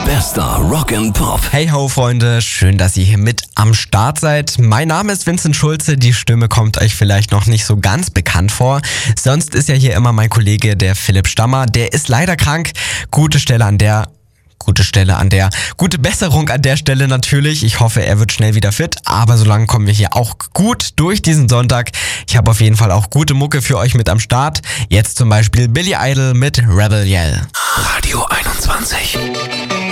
Bester Rock and Pop. Hey ho Freunde, schön, dass ihr hier mit am Start seid. Mein Name ist Vincent Schulze, die Stimme kommt euch vielleicht noch nicht so ganz bekannt vor. Sonst ist ja hier immer mein Kollege, der Philipp Stammer, der ist leider krank. Gute Besserung an der Stelle natürlich. Ich hoffe, er wird schnell wieder fit, aber solange kommen wir hier auch gut durch diesen Sonntag. Ich habe auf jeden Fall auch gute Mucke für euch mit am Start. Jetzt zum Beispiel Billy Idol mit Rebel Yell. Radio 21.